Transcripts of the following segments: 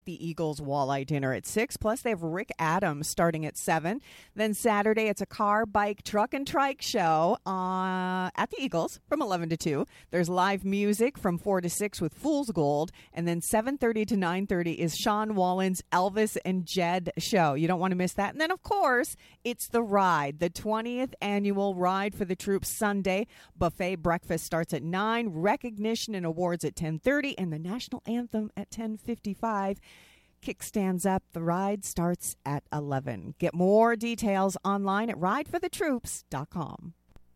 The Eagles Walleye Dinner at 6. Plus, they have Rick Adams starting at 7. Then Saturday, it's a car, bike, truck, and trike show at the Eagles from 11 to 2. There's live music from 4 to 6 with Fool's Gold. And then 7:30 to 9:30 is Sean Wallen's Elvis and Jed show. You don't want to miss that. And then, of course, it's the Ride, the 20th annual Ride for the Troops Sunday. Buffet breakfast starts at 9. Recognition and awards at 10:30. And the national anthem at 10:55. Kickstands up. The ride starts at 11. Get more details online at rideforthetroops.com.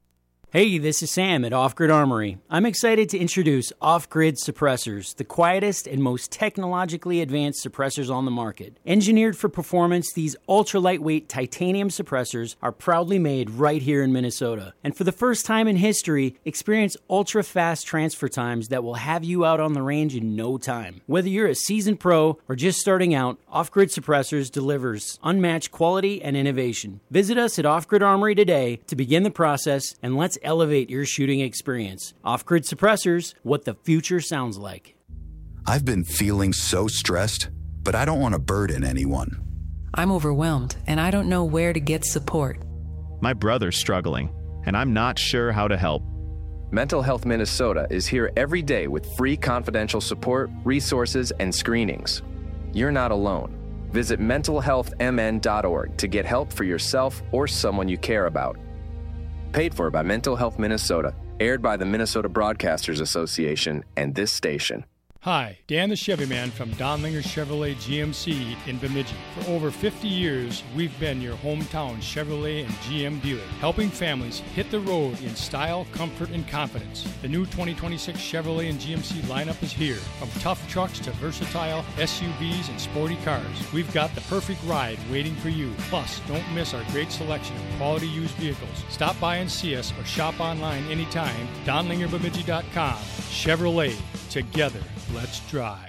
Hey, this is Sam at Off Grid Armory. I'm excited to introduce Off Grid Suppressors, the quietest and most technologically advanced suppressors on the market. Engineered for performance, these ultra-lightweight titanium suppressors are proudly made right here in Minnesota. And for the first time in history, experience ultra-fast transfer times that will have you out on the range in no time. Whether you're a seasoned pro or just starting out, Off Grid Suppressors delivers unmatched quality and innovation. Visit us at Off Grid Armory today to begin the process, and let's elevate your shooting experience. Off-Grid Suppressors, what the future sounds like. I've been feeling so stressed, but I don't want to burden anyone. I'm overwhelmed, and I don't know where to get support. My brother's struggling, and I'm not sure how to help. Mental Health Minnesota is here every day with free confidential support, resources, and screenings. You're not alone. Visit mentalhealthmn.org to get help for yourself or someone you care about. Paid for by Mental Health Minnesota, aired by the Minnesota Broadcasters Association and this station. Hi, Dan the Chevy Man from Donlinger Chevrolet GMC in Bemidji. For over 50 years, we've been your hometown Chevrolet and GM dealer, helping families hit the road in style, comfort, and confidence. The new 2026 Chevrolet and GMC lineup is here. From tough trucks to versatile SUVs and sporty cars, we've got the perfect ride waiting for you. Plus, don't miss our great selection of quality used vehicles. Stop by and see us or shop online anytime. DonlingerBemidji.com. Chevrolet. Together, let's drive.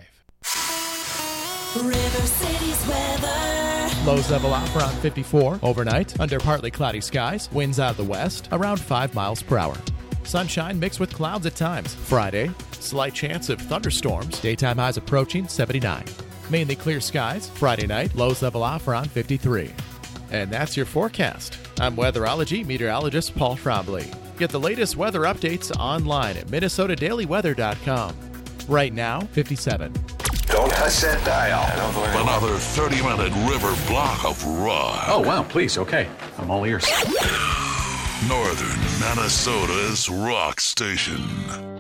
River City's weather. Lows level out around 54 overnight under partly cloudy skies. Winds out of the west around 5 miles per hour. Sunshine mixed with clouds at times. Friday, slight chance of thunderstorms. Daytime highs approaching 79. Mainly clear skies. Friday night, lows level off around 53. And that's your forecast. I'm weatherology meteorologist Paul Trombley. Get the latest weather updates online at minnesotadailyweather.com. Right now, 57. Don't touch that dial. Another 30-minute river block of rock. Oh, wow, please, okay. I'm all ears. Northern Minnesota's rock station.